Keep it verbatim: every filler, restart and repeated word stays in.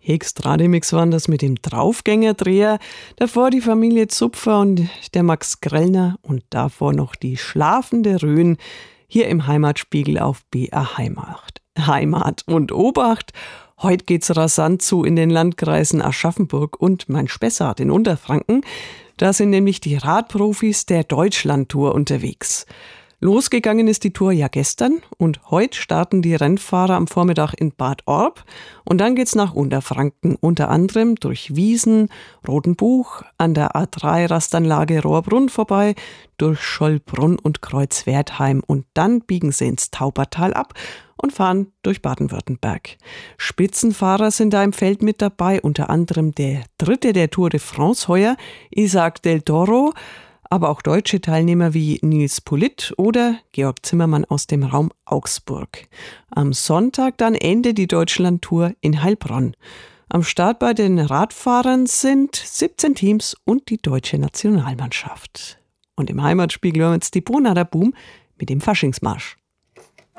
Hextrademix waren das mit dem Draufgängerdreher, davor die Familie Zupfer und der Max Grellner und davor noch die Schlafende Rhön hier im Heimatspiegel auf B R Heimat. Heimat und Obacht, heute geht's rasant zu in den Landkreisen Aschaffenburg und Main-Spessart in Unterfranken. Da sind nämlich die Radprofis der Deutschlandtour unterwegs. Losgegangen ist die Tour ja gestern und heute starten die Rennfahrer am Vormittag in Bad Orb und dann geht's nach Unterfranken, unter anderem durch Wiesen, Rotenbuch, an der A drei Rastanlage Rohrbrunn vorbei, durch Schollbrunn und Kreuzwertheim und dann biegen sie ins Taubertal ab und fahren durch Baden-Württemberg. Spitzenfahrer sind da im Feld mit dabei, unter anderem der Dritte der Tour de France heuer, Isaac del Toro, aber auch deutsche Teilnehmer wie Nils Politt oder Georg Zimmermann aus dem Raum Augsburg. Am Sonntag dann endet die Deutschlandtour in Heilbronn. Am Start bei den Radfahrern sind siebzehn Teams und die deutsche Nationalmannschaft. Und im Heimatspiegel hören wir jetzt die Bonader Boom mit dem Faschingsmarsch.